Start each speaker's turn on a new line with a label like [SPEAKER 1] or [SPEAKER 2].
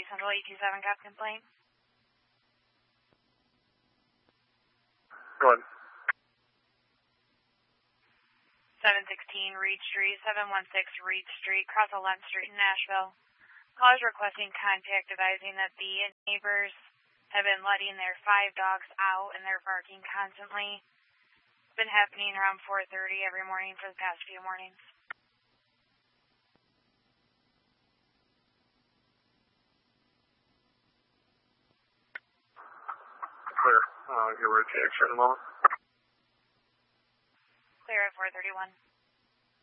[SPEAKER 1] Central 827 got complaint.
[SPEAKER 2] Go ahead.
[SPEAKER 1] 716 Reed Street, 716 Reed Street, across 11th Street in Nashville. Callers requesting contact advising that the neighbors have been letting their 5 dogs out and they're barking constantly. It's been happening around 4:30 every morning for the past few mornings.
[SPEAKER 2] Clear. You're ready to exit in a moment.
[SPEAKER 1] Clear at 431.